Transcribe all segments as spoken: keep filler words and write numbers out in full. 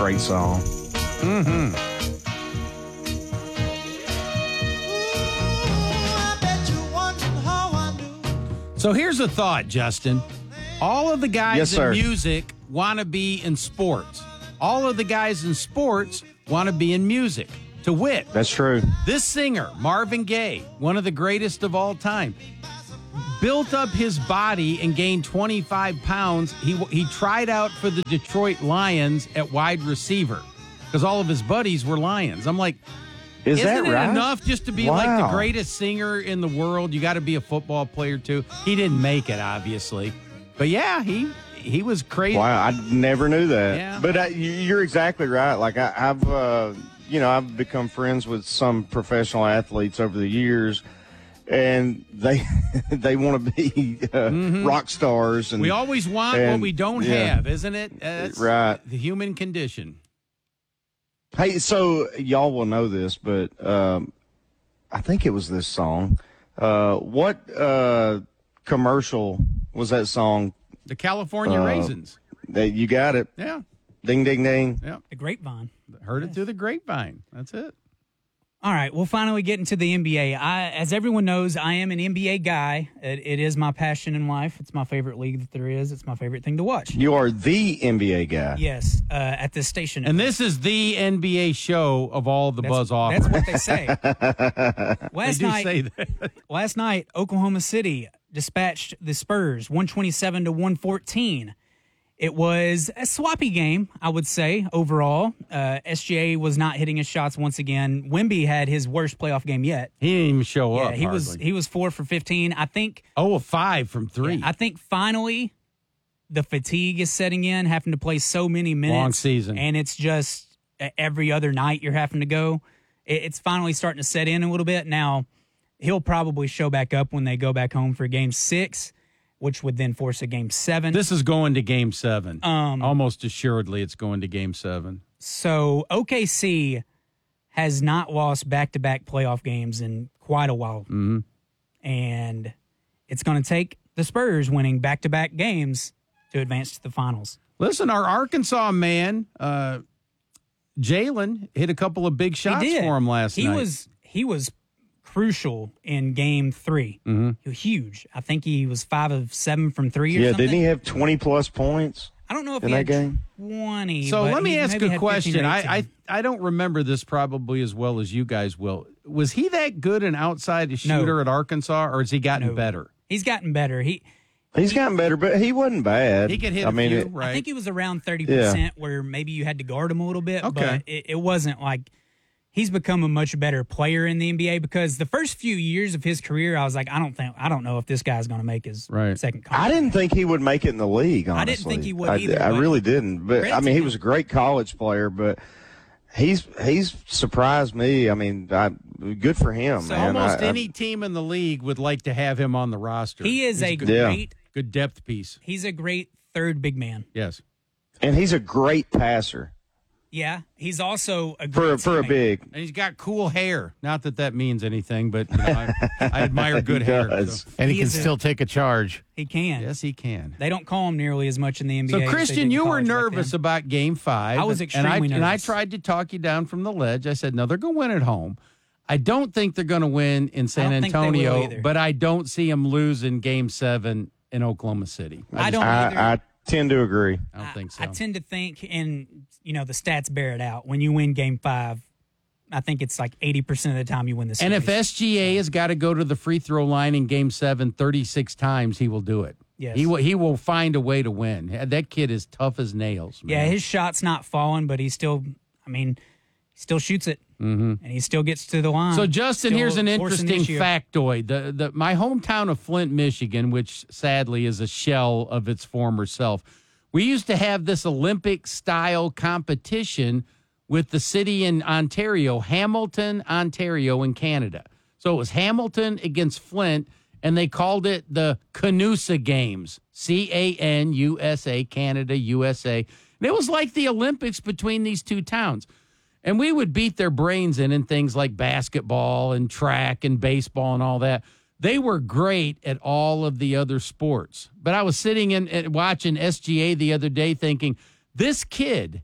great song. Mm-hmm. So here's a thought, Justin. All of the guys Yes, in sir. music want to be in sports. All of the guys in sports want to be in music. To wit, That's true. this singer, Marvin Gaye, one of the greatest of all time, built up his body and gained twenty-five pounds. He he tried out for the Detroit Lions at wide receiver because all of his buddies were Lions. I'm like, Is isn't that it right? enough just to be Wow. like the greatest singer in the world? You got to be a football player too. He didn't make it, obviously, but yeah, he he was crazy. Wow, I never knew that. Yeah. But uh, you- you're exactly right. Like I, I've, uh, you know, I've become friends with some professional athletes over the years, and they they want to be uh, rock stars. And We always want what and, we don't yeah. have, isn't it? That's Right. the human condition. Hey, so y'all will know this, but um, I think it was this song. Uh, what uh, commercial was that song? The California Uh, Raisins. That you got it? Yeah, Ding, ding, ding. yeah. The grapevine. Heard it through the grapevine. That's it. All right, we'll finally get into the N B A. I, as everyone knows, I am an N B A guy. It, it is my passion in life. It's my favorite league that there is. It's my favorite thing to watch. You are the N B A guy. Yes, uh, at this station. And this is the N B A show of all the that's, Buzz offers. That's what they say. They last do night, say that. last night, Oklahoma City dispatched the Spurs one twenty-seven to one fourteen. It was a sloppy game, I would say, overall. Uh, S G A was not hitting his shots once again. Wemby had his worst playoff game yet. He didn't even show Yeah, up. he was hardly. he was four for fifteen. I think oh, a five from three. I think finally the fatigue is setting in, having to play so many minutes. Long season. And it's just uh, every other night you're having to go. It- It's finally starting to set in a little bit. Now, he'll probably show back up when they go back home for game six, which would then force a game seven. This is going to game seven. Um, Almost assuredly it's going to game seven. So O K C has not lost back-to-back playoff games in quite a while. Mm-hmm. And it's going to take the Spurs winning back-to-back games to advance to the finals. Listen, our Arkansas man, uh, Jalen, hit a couple of big shots he did. for him last he night. was he was crucial in game three. Mm-hmm. He was huge. I think he was five of seven from three or Yeah, something. didn't he have twenty plus points? I don't know if in he that had game? twenty. So but let me he ask maybe a had fifteen question. or I, I eighteen. I don't remember this probably as well as you guys will. Was he that good an outside No. shooter at Arkansas, or has he gotten No. better? He's gotten better. He He's gotten better, but he wasn't bad. He could hit I a mean, few, it- right? I think he was around thirty percent where maybe you had to guard him a little bit, Okay. but it, it wasn't like he's become a much better player in the N B A because the first few years of his career, I was like, I don't think, I don't know if this guy's going to make his Right. second I contract. didn't think he would make it in the league, honestly. I didn't think he would I, either, I but really didn't. But, credit I to mean, he him. was a great college player, but he's he's surprised me. I mean, I, good for him, So man. almost I- I- any team in the league would like to have him on the roster. He is He's a good, Yeah. great, good depth piece. he's a great third big man. Yes. and he's a great passer Yeah, he's also a for great for a teammate. big. And he's got cool hair. Not that that means anything, but you know, I, I admire good He hair. does. so- And he, He can is a- still take a charge. He can. Yes, he can. They don't call him nearly as much in the N B A. So, as they did Christian, in you were college back nervous then. about Game Five. I was and I, extremely And I nervous. tried to talk you down from the ledge. I said, no, they're going to win at home. I don't think they're going to win in San don't think they will Antonio, either. but I don't see them losing Game Seven in Oklahoma City. I don't either. I, I tend to agree. I don't think so. I tend to think, and you know, the stats bear it out. When you win Game Five, I think it's like eighty percent of the time you win the series. and if S G A has got to go to the free throw line in Game Seven thirty-six times, he will do it. Yes. He will. He will find a way to win. That kid is tough as nails. Man. yeah, his shot's not falling, but he still, I mean, he still shoots it, mm-hmm. and he still gets to the line. So, Justin, Still here's an forcing interesting issue. factoid. The, the, my hometown of Flint, Michigan, which sadly is a shell of its former self, we used to have this Olympic-style competition with the city in Ontario, Hamilton, Ontario, in Canada. So it was Hamilton against Flint, and they called it the Canusa Games, C A N U S A, Canada, U S A. And it was like the Olympics between these two towns. And we would beat their brains in in things like basketball and track and baseball and all that. They were great at all of the other sports. But I was sitting in and watching S G A the other day thinking, this kid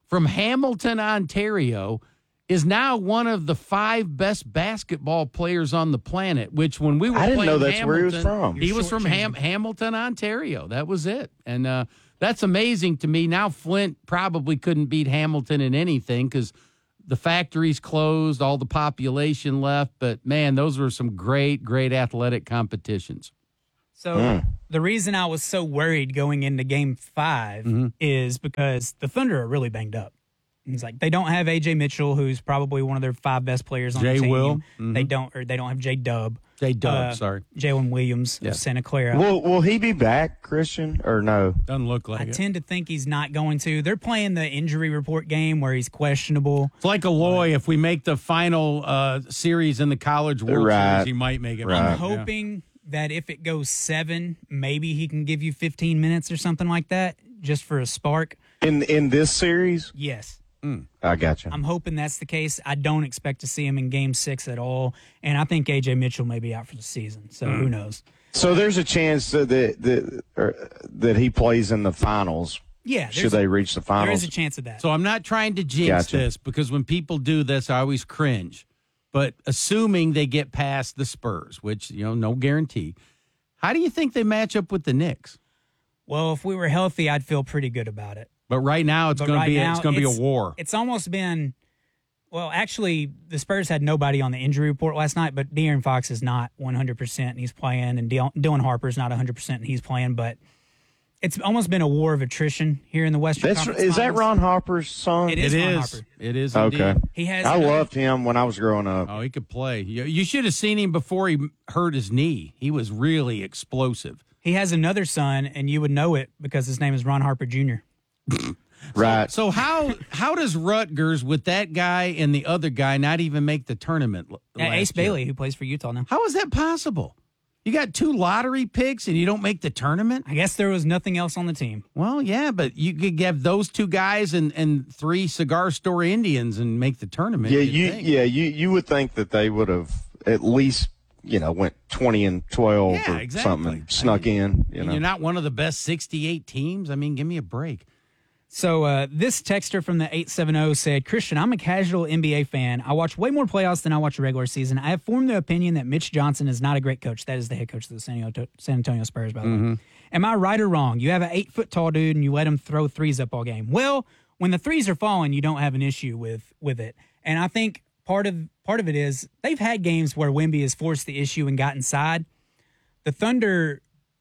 from Hamilton, Ontario, is now one of the five best basketball players on the planet, which when we were I didn't playing know that's Hamilton, where he was from. He was from Ham- Hamilton, Ontario. That was it. And uh, that's amazing to me. Now Flint probably couldn't beat Hamilton in anything because the factories closed, all the population left. But, man, those were some great, great athletic competitions. So mm. the reason I was so worried going into game five mm-hmm. is because the Thunder are really banged up. It's like they don't have A J Mitchell, who's probably one of their five best players on Jay the team. Will. Mm-hmm. They don't, or they don't have J Dub. J Dub, uh, sorry. Jalen Williams yeah. of Santa Clara. Will Will he be back, Christian, or no? Doesn't look like I it. I tend to think he's not going to. They're playing the injury report game where he's questionable. It's like Aloy. If we make the final uh, series in the College World right. Series, he might make it. Right. I'm hoping yeah. that if it goes seven, maybe he can give you fifteen minutes or something like that, just for a spark. In in this series? Yes. Mm. I got you. I'm hoping that's the case. I don't expect to see him in game six at all. And I think A J Mitchell may be out for the season. So mm. who knows? So there's a chance that that, or, that he plays in the finals. Yeah. Should they reach the finals? There is a chance of that. So I'm not trying to jinx gotcha. this because when people do this, I always cringe. But assuming they get past the Spurs, which, you know, no guarantee, how do you think they match up with the Knicks? Well, if we were healthy, I'd feel pretty good about it. But right now, it's going right to be it's going to be a war. It's almost been, well, actually, the Spurs had nobody on the injury report last night, but De'Aaron Fox is not one hundred percent and he's playing, and Dylan Harper's not one hundred percent and he's playing. But it's almost been a war of attrition here in the Western That's, Conference Is Finals. that Ron Harper's son? It is. It Ron is. Harper. It is. Okay. Indeed. He has. I another, loved him when I was growing up. Oh, he could play. You, you should have seen him before he hurt his knee. He was really explosive. He has another son, and you would know it because his name is Ron Harper Junior Right. So, so how how does Rutgers with that guy and the other guy not even make the tournament? l- Yeah, last Ace year? Bailey, who plays for Utah now. How is that possible? You got two lottery picks and you don't make the tournament? I guess there was nothing else on the team. Well, yeah, but you could have those two guys and, and three cigar store Indians and make the tournament. Yeah, you'd you think. yeah you you would think that they would have at least you know went twenty and twelve Yeah, or exactly. something and snuck I mean, in. You And know, you're not one of the best sixty-eight teams. I mean, give me a break. So uh, this texter from the eight seven zero said, Christian, I'm a casual N B A fan. I watch way more playoffs than I watch a regular season. I have formed the opinion that Mitch Johnson is not a great coach. That is the head coach of the San Antonio, San Antonio Spurs, by the Mm-hmm. way. Am I right or wrong? You have an eight-foot-tall dude and you let him throw threes up all game. Well, when the threes are falling, you don't have an issue with with it. And I think part of part of it is they've had games where Wemby has forced the issue and got inside. The Thunder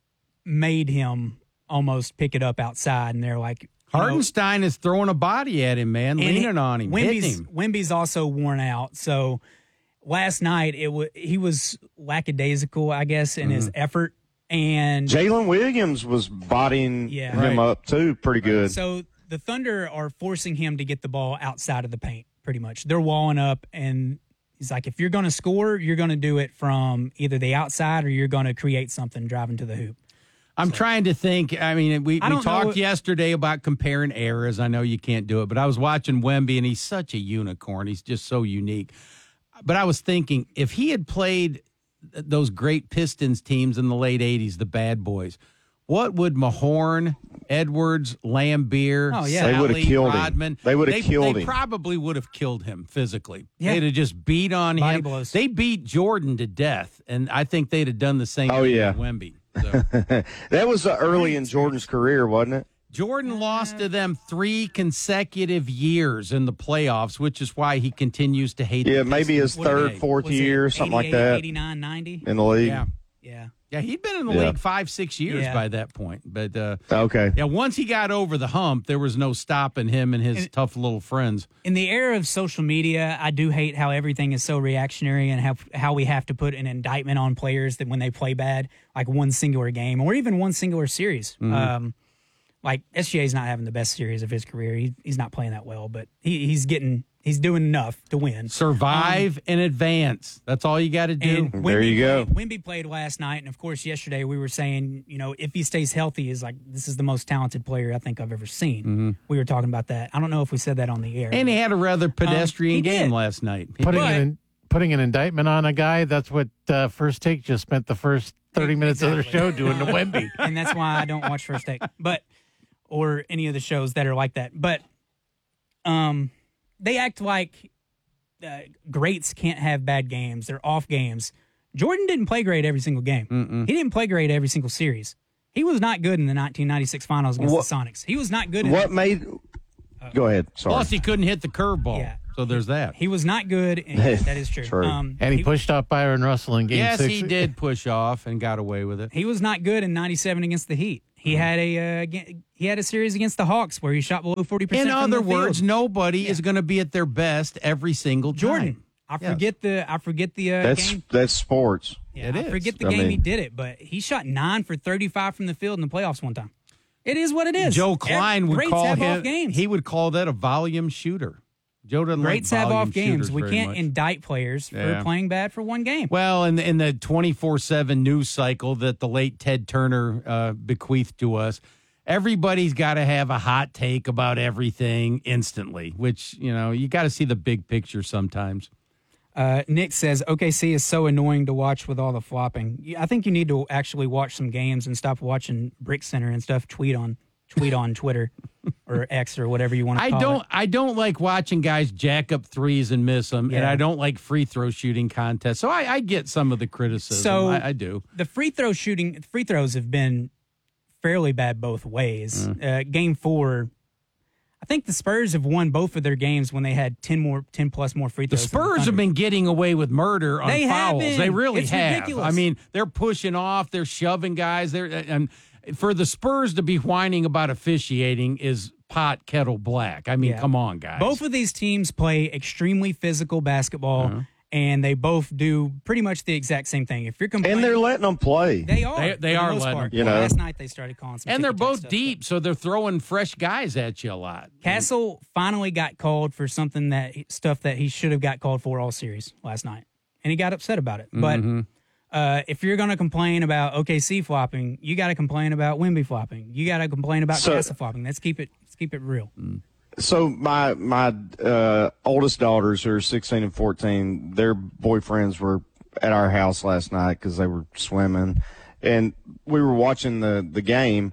made him almost pick it up outside, and they're like, you know, Hartenstein is throwing a body at him, man, and leaning he- on him, hitting Wemby's, him. Wemby's also worn out. So last night it was he was lackadaisical, I guess, in Mm-hmm. his effort. And Jalen Williams was bodying Yeah. him Right. up too, pretty good. so the Thunder are forcing him to get the ball outside of the paint, pretty much. They're walling up, and he's like, if you're going to score, you're going to do it from either the outside or you're going to create something driving to the hoop. I'm trying to think. I mean, we, I we don't talked know- yesterday about comparing eras. I know you can't do it, but I was watching Wemby, and he's such a unicorn. He's just so unique. But I was thinking, if he had played th- those great Pistons teams in the late eighties, the bad boys, what would Mahorn, Edwards, Lambeer, Oh, yeah. They would've Sally, killed him. Rodman, They would've killed they him. probably would have killed him physically. Yeah. They'd have just beat on Body him. blows. They beat Jordan to death, and I think they'd have done the same Oh, thing yeah. with Wemby. So. That was uh, early in Jordan's career, wasn't it? Jordan lost to them three consecutive years in the playoffs, which is why he continues to hate Yeah, the maybe his Pistons. third, Okay. fourth Was it year, something like eighty-eight, that eighty-nine, ninety in the league. Yeah. Yeah. Yeah, he'd been in the Yeah. league five, six years Yeah. by that point. But uh, Okay. yeah, once he got over the hump, there was no stopping him and his And- tough little friends. In the era of social media, I do hate how everything is so reactionary and how how we have to put an indictment on players that when they play bad, like one singular game or even one singular series. Mm-hmm. Um, like S G A's not having the best series of his career. He, he's not playing that well, but he, he's getting he's doing enough to win. Survive and advance. That's all you got to do. And There you go. Played, Wemby played last night, and of course, yesterday we were saying, you know, if he stays healthy, is like this is the most talented player I think I've ever seen. Mm-hmm. We were talking about that. I don't know if we said that on the air. And he had a rather pedestrian he game did. last night. Putting But- an putting an indictment on a guy. That's what uh, First Take just spent the first thirty minutes of their Exactly. show doing to Wemby. and that's why I don't watch First Take, but or any of the shows that are like that. But Um, they act like uh, greats can't have bad games. They're off games. Jordan didn't play great every single game. Mm-mm. He didn't play great every single series. He was not good in the nineteen ninety-six finals against What- the Sonics. He was not good. In What the, made? Go ahead. Sorry. Plus, he couldn't hit the curveball. Yeah. So there's that. He was not good. In, that is true. True. Um, And he, pushed off Byron Russell in game Yes, six. he did push off and got away with it. He was not good in ninety-seven against the Heat. He had a uh, ga- he had a series against the Hawks where he shot below forty percent. In from other the field. words, nobody is going to be at their best every single time. Jordan. I Yes. forget the I forget the uh, That's game. that's sports. Yeah, It I is. forget the I game he mean- did it, but he shot nine for thirty-five from the field in the playoffs one time. It is what it is. Joe Klein would Greats call have him. off games. He would call that a volume shooter. Joe doesn't Greats like have volume off games. shooters We very can't much. indict players Yeah. for playing bad for one game. Well, in the, in the twenty-four seven news cycle that the late Ted Turner uh, bequeathed to us, everybody's got to have a hot take about everything instantly, which, you know, you got to see the big picture sometimes. Uh, Nick says O K C is so annoying to watch with all the flopping. Yeah, I think you need to actually watch some games and stop watching Brick Center and stuff. Tweet on tweet on Twitter or X or whatever you want to I call don't it. I don't like watching guys jack up threes and miss them, and Yeah. I don't like free throw shooting contests. So I, I get some of the criticism. So I, I do. The free throw shooting free throws have been fairly bad both ways. Mm. Uh, game four, I think the Spurs have won both of their games when they had ten more, ten plus more free The throws. than Spurs have Thunder. been getting away with murder on They have fouls. been. They really It's have. ridiculous. I mean, they're pushing off, they're shoving guys. They're and for the Spurs to be whining about officiating is pot kettle black. I mean, Yeah. come on, guys. Both of these teams play extremely physical basketball, Uh-huh. and they both do pretty much the exact same thing. If you're complaining, And they're letting them play. they are. They- they for the are most letting part. them play. You know. Last night they started calling some and they're ticky-tack both stuff, deep, so they're throwing fresh guys at you a lot. Castle finally got called for something that stuff that he should have got called for all series last night, and he got upset about it. But Mm-hmm. uh, if you're going to complain about O K C flopping, you got to complain about Wemby flopping. You got to complain about So- Castle flopping. Let's keep it. Let's keep it real. So my my uh, oldest daughters, who are sixteen and fourteen, their boyfriends were at our house last night because they were swimming, and we were watching the the game,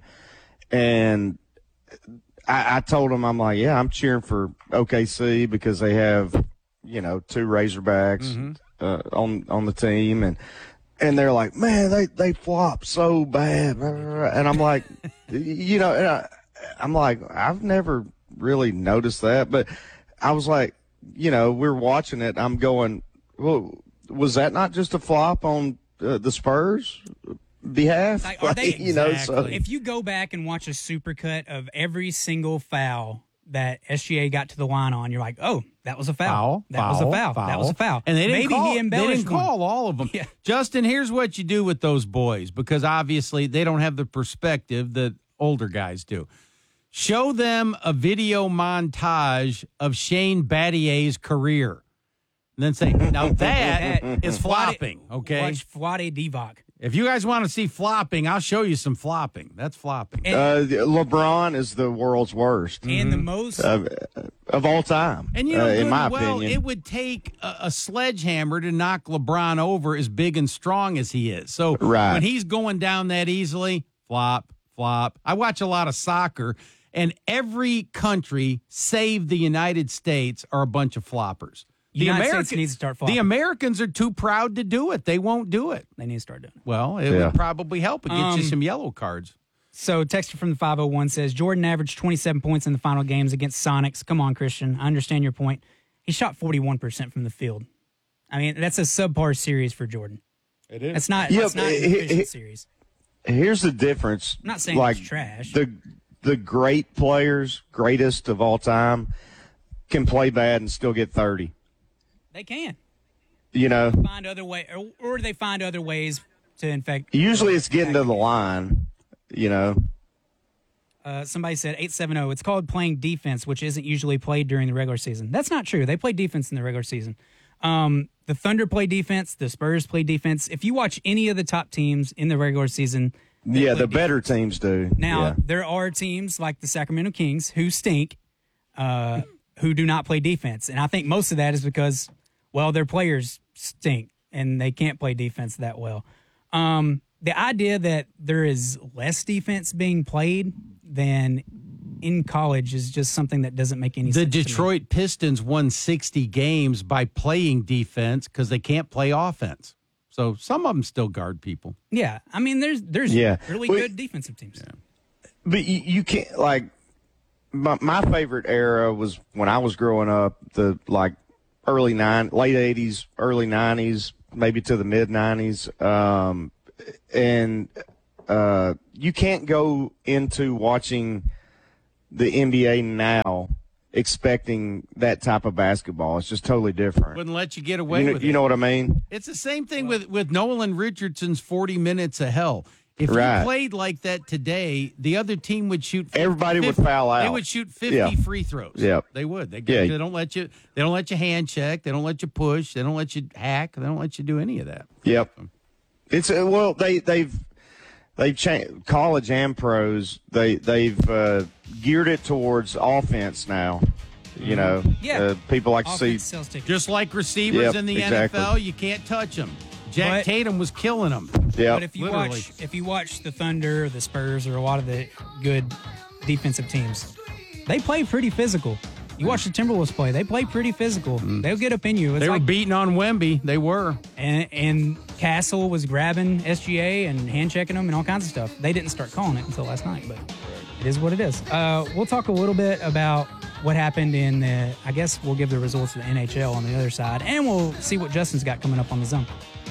and I, I told them, I'm like, yeah, I'm cheering for O K C because they have, you know, two Razorbacks uh, on on the team, and and they're like, man, they they flop so bad, and I'm like, you know, and I, I'm like, I've never really noticed that, but I was like, you know, we're watching it. I'm going, well, was that not just a flop on uh, the Spurs behalf? Like, are they- you know, so Exactly. If you go back and watch a supercut of every single foul that S G A got to the line on, you're like, oh, that was a foul. Foul, that foul, was a foul. That was a foul. And they didn't Maybe call, he they embellished didn't one. call all of them. Yeah. Justin, here's what you do with those boys, because obviously they don't have the perspective that older guys do. Show them a video montage of Shane Battier's career. And then say, now that is flopping, okay? Watch Vlade Divac. If you guys want to see flopping, I'll show you some flopping. That's flopping. And, uh, LeBron is the world's worst and the most of, of all time, And you know, uh, in good my and well, opinion. it would take a, a sledgehammer to knock LeBron over as big and strong as he is. So Right. when he's going down that easily, flop, flop. I watch a lot of soccer, and every country, save the United States, are a bunch of floppers. The United American- States needs to start flopping. The Americans are too proud to do it. They won't do it. they need to start doing it. Well, it Yeah. would probably help. It gets Um, you some yellow cards. So, texter from the five oh one says Jordan averaged twenty-seven points in the final games against Sonics. Come on, Christian. I understand your point. He shot forty-one percent from the field. I mean, that's a subpar series for Jordan. It is. That's not, Yeah, that's not an but he- efficient he- series. Here's the difference. I'm not saying like it's trash. The the great players, greatest of all time, can play bad and still get thirty. They can You know, find other way, or, or they find other ways to infect. usually it's getting to the line. You know, Uh, somebody said eight seven zero. It's called playing defense, which isn't usually played during the regular season. That's not true. They play defense in the regular season. Um, the Thunder play defense. The Spurs play defense. If you watch any of the top teams in the regular season, they yeah, play the defense. better teams do. Now yeah. there are teams like the Sacramento Kings who stink, uh, who do not play defense, and I think most of that is because, well, their players stink and they can't play defense that well. Um, the idea that there is less defense being played than in college is just something that doesn't make any The sense. Detroit Pistons won sixty games by playing defense because they can't play offense. So some of them still guard people. Yeah, I mean, there's there's Yeah. really Well, good defensive teams. Yeah. But you, you can't like my, my favorite era was when I was growing up, the like early nine, late eighties, early nineties, maybe to the mid nineties, um, and uh, you can't go into watching the N B A now expecting that type of basketball. It's just totally different. Wouldn't let you get away You know, with you it. know what I mean? It's the same thing with, with Nolan Richardson's forty minutes of hell. If Right. you played like that today, the other team would shoot fifty, Everybody would fifty foul out. They would shoot fifty Yeah. free throws. Yep. They would. They, Yeah. they don't let you they don't let you hand check, they don't let you push, they don't let you hack, they don't let you do any of that. Yep. It's uh, well, they they've they've changed college and pros. They they've uh, geared it towards offense now. You know, Yeah. uh, people like to see. Offense sells tickets. Just like receivers Yep, in the exactly. N F L, you can't touch them. Jack But- Tatum was killing them. Yeah, But if you Literally. watch if you watch the Thunder or the Spurs or a lot of the good defensive teams, they play pretty physical. You watch the Timberwolves play; they play pretty physical. They'll get up in you. It's They were like, beating on Wemby. They were. and, and Castle was grabbing S G A and hand checking them and all kinds of stuff. They didn't start calling it until last night, but it is what it is. Uh, we'll talk a little bit about what happened in the. I guess we'll give the results of the N H L on the other side, and we'll see what Justin's got coming up on the zone.